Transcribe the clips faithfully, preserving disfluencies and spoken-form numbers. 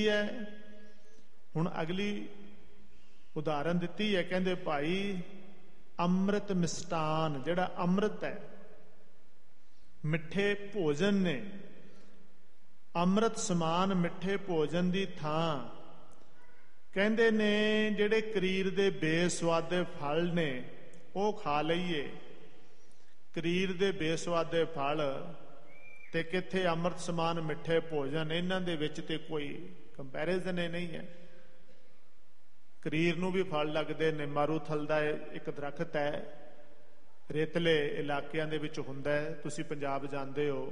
है। हुण अगली उदाहरण दिती है, कहंदे भाई अमृत मिष्टान, जिहड़ा अमृत है, मिठे भोजन ने, अमृत समान मिठे भोजन की थां कहंदे ने जिहड़े करीर दे बेसवादे फल ने वो खा लईए। करीर दे बेसवादे फल ते किथे अमृत समान मिठे भोजन, इन्हां दे विच ते कोई कंपैरिजन ही नहीं है। करीर नूं भी फल लगदे ने। मारूथल दा एक दरखत है, रेतले इलाकिਆਂ ਦੇ ਵਿੱਚ ਹੁੰਦਾ है। ਤੁਸੀਂ पंजाब जाते हो,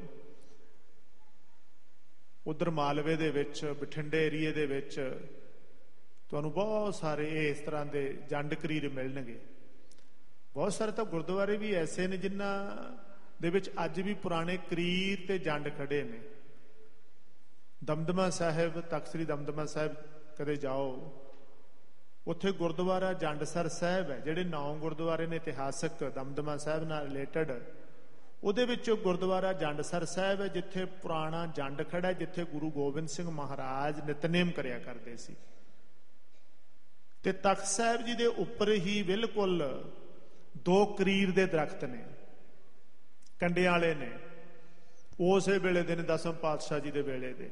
उधर मालवे ਦੇ ਵਿੱਚ, बठिंडे एरिए ਦੇ ਵਿੱਚ ਤੁਹਾਨੂੰ बहुत सारे इस तरह के जंड करीर मिलणगे। बहुत सारे तो गुरुद्वारे भी ऐसे ने जिन्हां दे विच अज भी पुराने करीर ते जंड खड़े ने। दमदमा साहिब, तख्त श्री दमदमा साहिब कदे जाओ, उत्थे गुरुद्वारा जंडसर साहिब है, जिहड़े नौ गुरुद्वारे ने इतिहासक दमदमा साहिब नाल रिलेटेड, उहदे विच गुरुद्वारा जंडसर साहिब है, जिथे पुराना जंड खड़ा है, जिथे गुरु गोबिंद सिंह महाराज नितनेम करया करदे सी। ते तख्त साहिब जी दे उपर ही बिल्कुल दो करीर दे दरख्त ने, कंडियां वाले ने, उस वेले दे ने, दसम पातशाह जी दे वेले दे।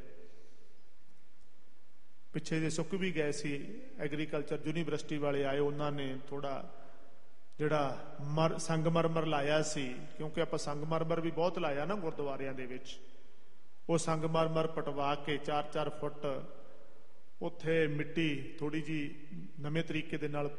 पिछे जे सुक भी गए सी, एग्रीकल्चर यूनीवर्सिटी वाले आए, उन्होंने थोड़ा जिहड़ा मर संगमरमर लाया सी, क्योंकि आपां संगमरमर भी बहुत लाया ना गुरुद्वारियां दे विच। वो संगमरमर पटवा के चार चार फुट उत्थे मिट्टी थोड़ी जी नवे तरीके दे नाल